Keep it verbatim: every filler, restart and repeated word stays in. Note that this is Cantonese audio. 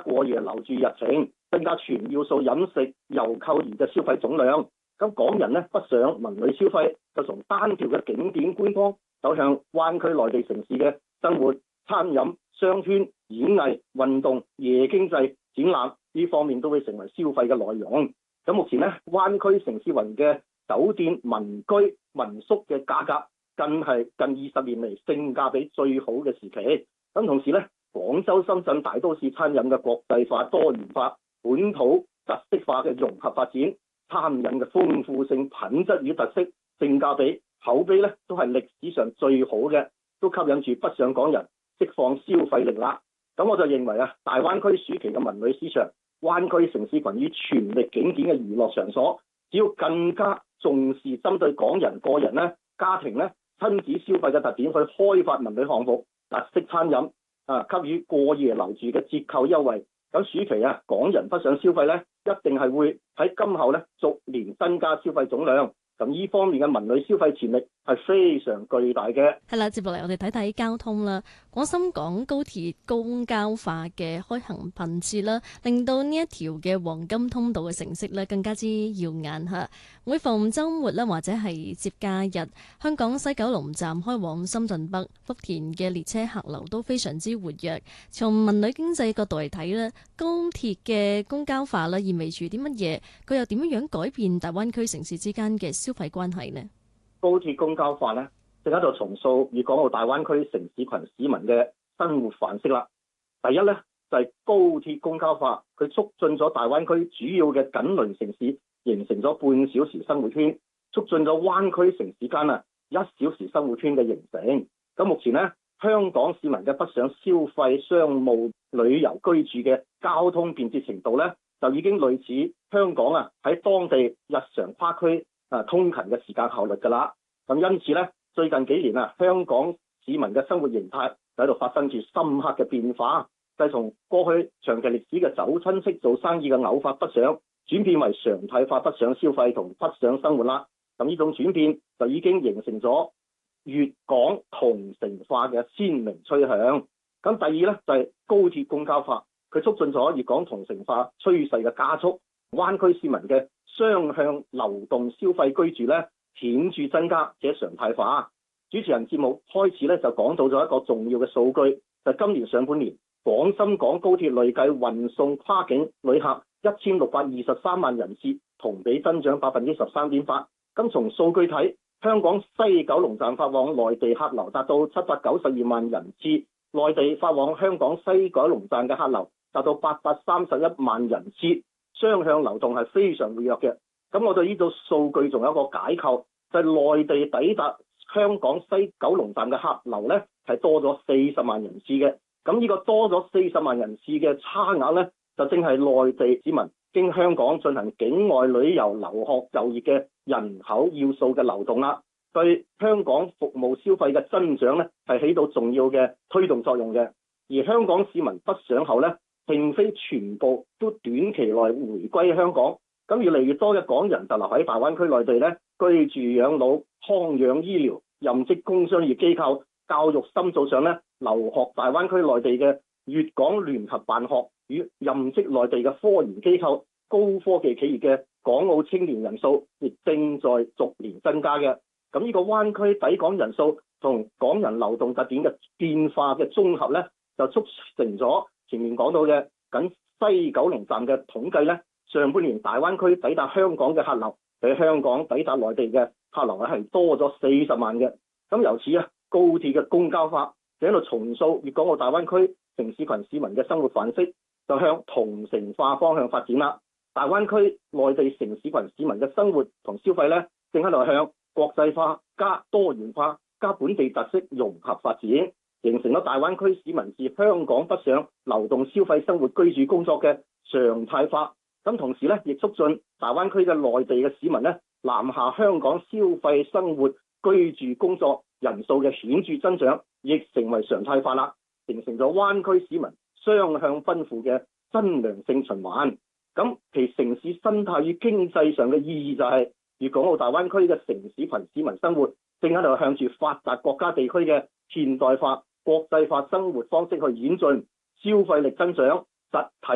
過夜留住日程，增加全要素飲食、遊購兒嘅消費總量。咁港人呢北上文旅消費，就從單條嘅景點觀光走向灣區內地城市嘅生活、餐飲、商圈、演藝、運動、夜經濟、展覽呢方面都會成為消費嘅內容。咁目前呢，灣區城市雲嘅酒店、民居、民宿嘅價格更係近二十年嚟性價比最好嘅時期。咁同時呢，廣州、深圳大都市餐飲嘅國際化、多元化、本土特色化嘅融合發展，餐飲嘅豐富性、品質與特色、性價比、口碑呢都係歷史上最好嘅，都吸引住北上港人釋放消費力啦。咁我就認為啊，大灣區暑期嘅文旅市場，灣區城市群與全力景點嘅娛樂場所，只要更加重視針對港人個人呢、家庭呢親子消費嘅特點去開發文旅項目、特色餐飲啊，給予過夜留住嘅折扣優惠。咁暑期啊，港人北上消費呢，一定係會喺今後呢逐年增加消費總量。咁呢方面嘅文旅消費潛力係非常巨大嘅。 係啦，接落嚟我哋睇睇交通啦。廣深港高鐵公交化嘅開行頻次啦，令到呢一條嘅黃金通道嘅成色咧更加之耀眼嚇。每逢週末啦，或者係節假日，香港西九龍站開往深圳北、福田嘅列車客流都非常之活躍。從文旅經濟角度嚟睇咧，高鐵嘅公交化啦，意味住啲乜嘢？佢又點樣樣改變大灣區城市之間嘅消費關係呢？ 高鐵公交化呢，正喺度重塑粵港澳大灣區城市群市民嘅生活範式啦。第一呢，就係、是、高鐵公交化，佢促進咗大灣區主要嘅緊鄰城市形成咗半小時生活圈，促進咗灣區城市間啊一小時生活圈嘅形成。咁目前呢，香港市民嘅北上消費、商務、旅遊、居住嘅交通便捷程度呢，就已經類似香港啊喺當地日常跨區啊通勤嘅時間效率㗎啦。咁因此咧，最近幾年啊，香港市民嘅生活形態就喺度發生住深刻嘅變化，就係從過去長期歷史嘅走親戚做生意嘅偶發北上，轉變為常態化北上消費同北上生活啦。咁呢種轉變就已經形成咗粵港同城化嘅鮮明趨向。咁第二咧就係高鐵公交化，佢促進咗粵港同城化趨勢嘅加速，灣區市民嘅雙向流動消費居住咧顯著增加且常態化。主持人節目開始咧就講到咗一個重要嘅數據，就係今年上半年廣深港高鐵累計運送跨境旅客一千六百二十三萬人次，同比增長百分之十三點八。咁從數據睇，香港西九龍站發往內地客流達到七百九十二萬人次，內地發往香港西九龍站嘅客流達到八百三十一萬人次，雙向流動係非常活躍嘅。咁我哋呢度數據仲有一個解構，就係、是、內地抵達香港西九龍站嘅客流呢係多咗四十萬人次嘅。咁呢個多咗四十萬人次嘅差額呢，就正係內地市民經香港進行境外旅遊、留學、就業嘅人口要素嘅流動啦，對香港服務消費嘅增長呢係起到重要嘅推動作用嘅。而香港市民北上後呢，並非全部都短期內回歸香港。咁越嚟越多嘅港人就留喺大灣區內地咧，居住養老、康養醫療、任職工商業機構、教育深造上咧，留學大灣區內地嘅粵港聯合辦學與任職內地嘅科研機構、高科技企業嘅港澳青年人數，亦正在逐年增加嘅。咁呢個灣區抵港人數同港人流動特點嘅變化嘅綜合咧，就促成咗前面講到嘅緊西九龍站嘅統計咧。上半年大灣區抵達香港嘅客流，比香港抵達內地嘅客流係多咗四十萬嘅。咁由此啊，高鐵嘅公交化就喺度重塑粵港澳大灣區城市群市民嘅生活範式，就向同城化方向發展啦。大灣區內地城市群市民嘅生活同消費咧，正喺度向國際化加多元化加本地特色融合發展，形成咗大灣區市民自香港北上流動消費生活居住工作嘅常態化。咁同時咧，亦促進大灣區嘅內地嘅市民咧，南下香港消費、生活、居住、工作人數嘅顯著增長，亦成為常態化啦，形成咗灣區市民雙向奔赴嘅真良性循環。咁其城市生態與經濟上嘅意義就係、是，粵港澳大灣區嘅城市群市民生活正喺度向住發達國家地區嘅現代化、國際化生活方式去演進，消費力增長，實體